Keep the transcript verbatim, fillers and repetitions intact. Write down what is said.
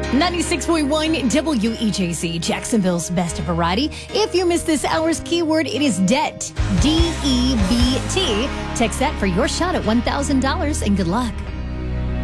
ninety-six point one W E J C, Jacksonville's best variety. If you missed this hour's keyword, it is debt. D E B T. Text that for your shot at one thousand dollars and good luck.